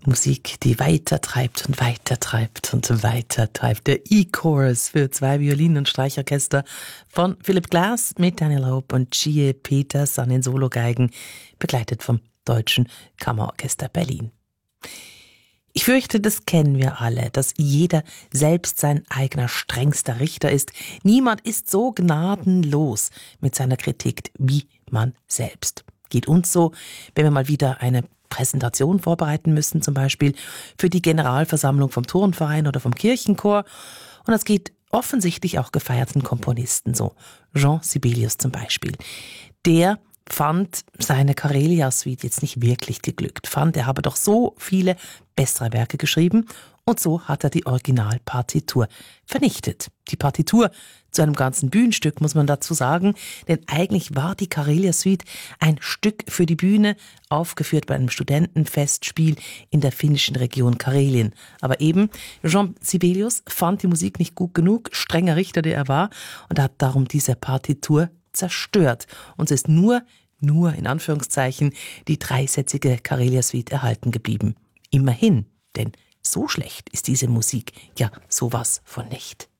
Musik, die weiter treibt und weiter treibt und weiter treibt. Der E-Chorus für 2 Violinen- und Streichorchester von Philip Glass mit Daniel Hope und Chie Peters an den Sologeigen, begleitet vom Deutschen Kammerorchester Berlin. Ich fürchte, das kennen wir alle, dass jeder selbst sein eigener strengster Richter ist. Niemand ist so gnadenlos mit seiner Kritik wie man selbst. Geht uns so, wenn wir mal wieder eine Präsentation vorbereiten müssen, zum Beispiel für die Generalversammlung vom Turnverein oder vom Kirchenchor. Und das geht offensichtlich auch gefeierten Komponisten so. Jean Sibelius zum Beispiel. Der fand seine Karelia-Suite jetzt nicht wirklich geglückt. Fand, er habe doch so viele bessere Werke geschrieben und so hat er die Originalpartitur vernichtet. Die Partitur zu einem ganzen Bühnenstück, muss man dazu sagen, denn eigentlich war die Karelia-Suite ein Stück für die Bühne, aufgeführt bei einem Studentenfestspiel in der finnischen Region Karelien. Aber eben, Jean Sibelius fand die Musik nicht gut genug, strenger Richter, der er war, und hat darum diese Partitur zerstört. Und es ist nur in Anführungszeichen die dreisätzige Karelia-Suite erhalten geblieben. Immerhin, denn so schlecht ist diese Musik ja sowas von nicht.